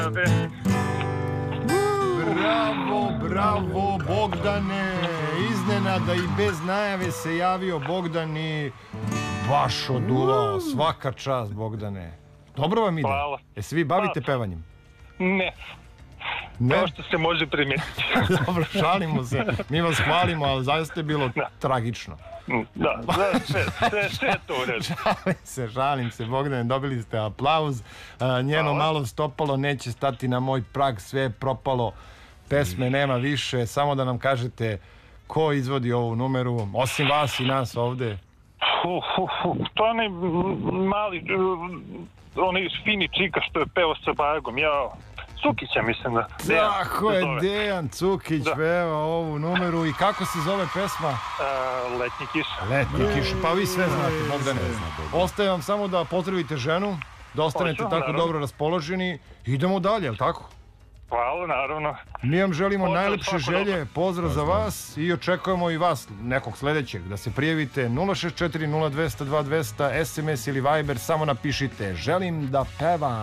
Bravo, bravo, Bogdane. Iznenada i bez najave se javio Bogdan i baš oduvao. Svaka čast, Bogdane. Dobro vam ide? Hvala. Se vi bavite pevanjem? Ne. Kao što se može primijetiti. Dobro, šalimo se. Mi vas hvalimo, ali zaista je bilo tragično. Da, sve je to u redu. Šalim se, Bogdane, dobili ste aplauz. Njeno malo stopalo neće stati na moj prag, sve je propalo. Pesme nema više, samo da nam kažete ko izvodi ovu numeru, osim vas i nas ovde. To je onaj mali, onaj fini čika što je peo sa Bajagom, Cukića mislim da. Tako je, Dejan Cukić peva ovu numeru. I kako se zove pesma? Letnji kiš. Letnji kiš, pa vi sve znate, Bogdane. Ostaje vam samo da pozdravite ženu, da ostanete tako dobro raspoloženi. Idemo dalje, je li tako? Hvala, naravno. Mi vam želimo najlepše želje, pozdrav za vas i očekujemo i vas nekog sledećeg da se prijavite 064 0200 2200 SMS ili Viber, samo napišite želim da pevam.